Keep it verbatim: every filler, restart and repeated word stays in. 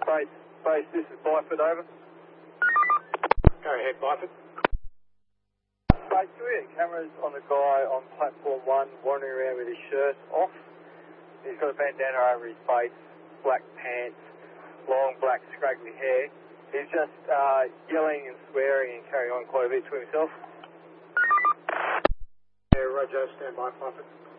Base, base, this is Byford, over. Go ahead, Byford. Base, do we have cameras on the guy on platform one wandering around with his shirt off? He's got a bandana over his face, black pants, long black scraggly hair. He's just uh, yelling and swearing and carrying on quite a bit to himself. Yeah, Roger, stand by, Byford.